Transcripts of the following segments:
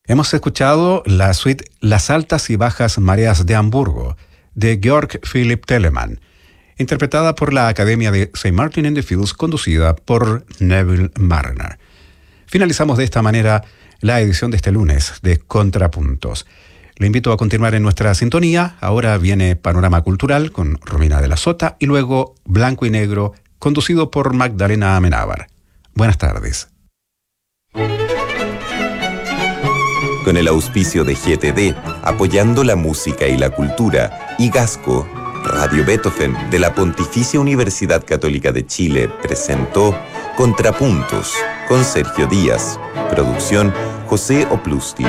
Hemos escuchado la suite Las altas y bajas mareas de Hamburgo, de Georg Philipp Telemann, interpretada por la Academia de St. Martin in the Fields, conducida por Neville Marner. Finalizamos de esta manera la edición de este lunes de Contrapuntos. Le invito a continuar en nuestra sintonía. Ahora viene Panorama Cultural con Romina de la Sota y luego Blanco y Negro, conducido por Magdalena Amenábar. Buenas tardes. Con el auspicio de GTD, apoyando la música y la cultura, y Gasco, Radio Beethoven de la Pontificia Universidad Católica de Chile presentó Contrapuntos con Sergio Díaz. Producción José Oplusti.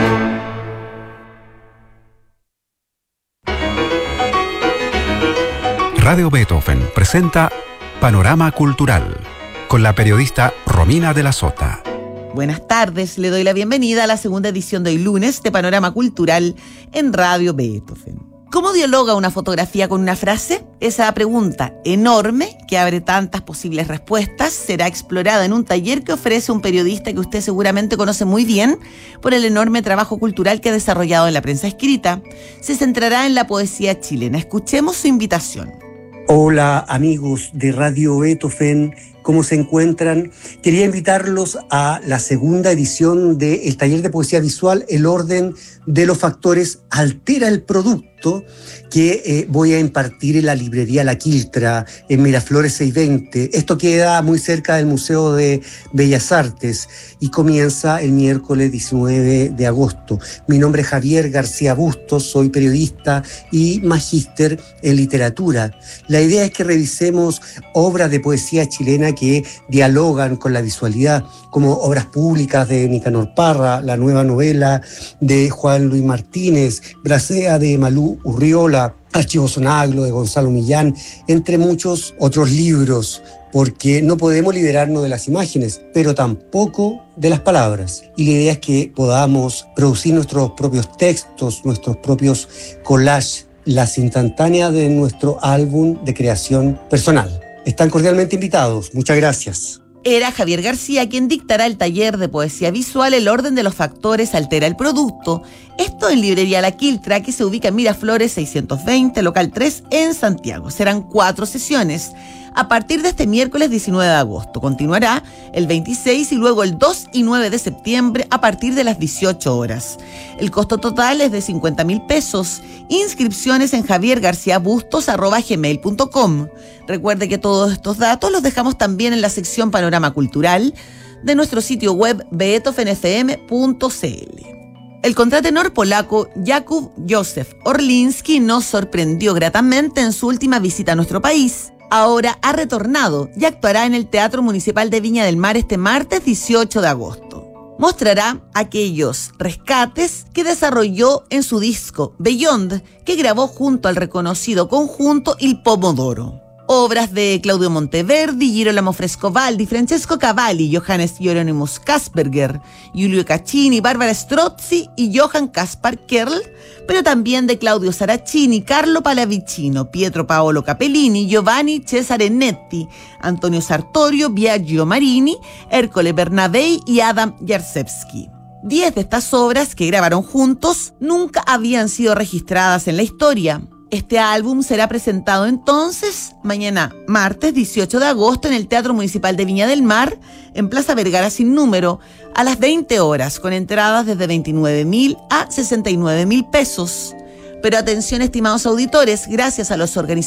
Radio Beethoven presenta Panorama Cultural con la periodista Romina de la Sota. Buenas tardes, le doy la bienvenida a la segunda edición de hoy lunes de Panorama Cultural en Radio Beethoven. ¿Cómo dialoga una fotografía con una frase? Esa pregunta enorme, que abre tantas posibles respuestas, será explorada en un taller que ofrece un periodista que usted seguramente conoce muy bien por el enorme trabajo cultural que ha desarrollado en la prensa escrita. Se centrará en la poesía chilena. Escuchemos su invitación. Hola amigos de Radio Beethoven, ¿cómo se encuentran? Quería invitarlos a la segunda edición del taller de poesía visual, El orden de los factores altera el producto, que voy a impartir en la librería La Quiltra, en Miraflores 620. Esto queda muy cerca del Museo de Bellas Artes y comienza el miércoles 19 de agosto. Mi nombre es Javier García Bustos, soy periodista y magíster en literatura. La idea es que revisemos obras de poesía chilena que dialogan con la visualidad, como obras públicas de Nicanor Parra, la nueva novela de Juan Luis Martínez, Bracea de Malú Urriola, Archivo Sonaglo de Gonzalo Millán, entre muchos otros libros, porque no podemos liberarnos de las imágenes, pero tampoco de las palabras. Y la idea es que podamos producir nuestros propios textos, nuestros propios collages, las instantáneas de nuestro álbum de creación personal. Están cordialmente invitados. Muchas gracias. Era Javier García quien dictará el taller de poesía visual El orden de los factores altera el producto. Esto en librería La Quiltra, que se ubica en Miraflores 620, local 3, en Santiago. Serán 4 sesiones. A partir de este miércoles 19 de agosto. Continuará el 26 y luego el 2 y 9 de septiembre a partir de las 18 horas. El costo total es de 50.000 pesos. Inscripciones en javiergarciabustos@gmail.com. Recuerde que todos estos datos los dejamos también en la sección Panorama Cultural de nuestro sitio web beethovenfm.cl. El contratenor polaco Jakub Józef Orliński nos sorprendió gratamente en su última visita a nuestro país. Ahora ha retornado y actuará en el Teatro Municipal de Viña del Mar este martes 18 de agosto. Mostrará aquellos rescates que desarrolló en su disco Beyond, que grabó junto al reconocido conjunto Il Pomodoro. Obras de Claudio Monteverdi, Girolamo Frescobaldi, Francesco Cavalli, Johannes Hieronymus Kasperger, Giulio Caccini, Barbara Strozzi y Johann Caspar Kerl, pero también de Claudio Saracini, Carlo Pallavicino, Pietro Paolo Capellini, Giovanni Cesare Netti, Antonio Sartorio, Biagio Marini, Ercole Bernabei y Adam Jarzewski. 10 de estas obras que grabaron juntos nunca habían sido registradas en la historia. Este álbum será presentado entonces mañana, martes 18 de agosto, en el Teatro Municipal de Viña del Mar, en Plaza Vergara sin número, a las 20 horas, con entradas desde 29.000 a 69.000 pesos. Pero atención, estimados auditores, gracias a los organizadores